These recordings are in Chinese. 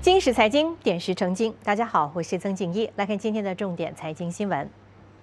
今时财经，点石成金。大家好，我是曾静怡，来看今天的重点财经新闻。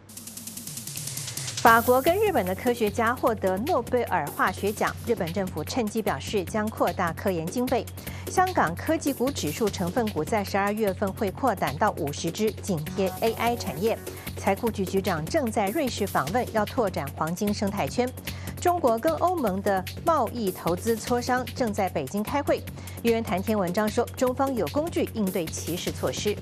法国跟日本的科学家获得诺贝尔化学奖，日本政府趁机表示将扩大科研经费。香港科技股指数成分股在12月份会扩展到50只，紧贴 AI 产业。财库局局长正在瑞士访问，要拓展黄金生态圈。中国跟欧盟的贸易投资磋商正在北京开会。有人谈天文章说，中方有工具应对歧视措施。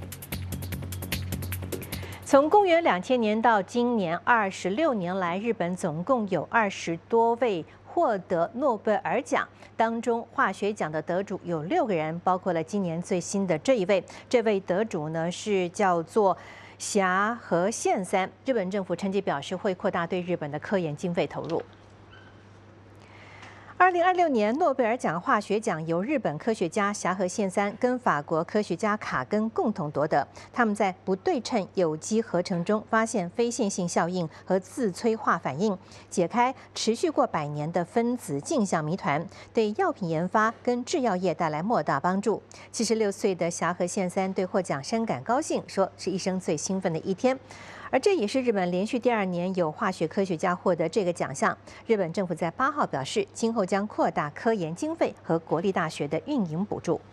从公元2000年到今年26年来，日本总共有20多位获得诺贝尔奖，当中化学奖的得主有6个人，包括了今年最新的这一位。这位得主呢是叫做霞和宪三。日本政府趁机表示会扩大对日本的科研经费投入。2026年诺贝尔奖化学奖由日本科学家霞和宪三跟法国科学家卡根共同夺得。他们在不对称有机合成中发现非线性效应和自催化反应，解开持续过100年的分子镜像谜团，对药品研发跟制药业带来莫大帮助。76岁的霞和宪三对获奖深感高兴，说是一生最兴奋的一天。而这也是日本连续第2年有化学科学家获得这个奖项。日本政府在8号表示，今后将扩大科研经费和国立大学的运营补助。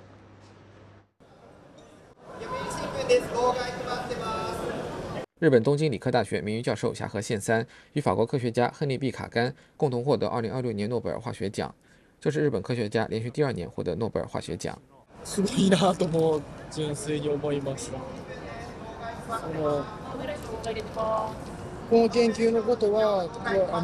日本东京理科大学名誉教授霞和宪三与法国科学家亨利 ·B· 卡甘共同获得2026年诺贝尔化学奖，这是日本科学家连续第2年获得诺贝尔化学奖。 すごいなとも純粋に思います。この研究のことは